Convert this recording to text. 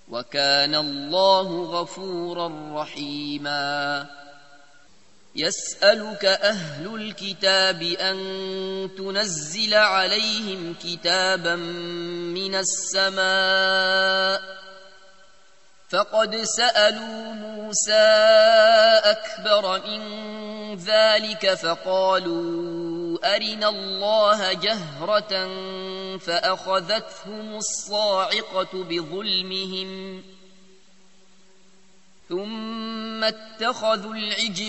وكان الله غفورا رحيما. يسألك أهل الكتاب أن تنزل عليهم كتابا من السماء، فقد سألوا موسى أكبر من ذلك فقالوا أرنا الله جهرة فأخذتهم الصاعقة بظلمهم ثم اتخذوا العجل